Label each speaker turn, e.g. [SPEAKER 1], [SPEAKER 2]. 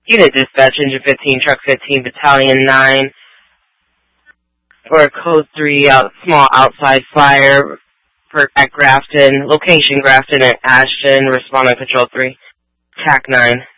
[SPEAKER 1] Unit Dispatch, Engine 15, Truck 15, Battalion 9, for Code 3, small outside fire at Grafton, location Grafton and Ashton, responding Patrol 3, TAC 9.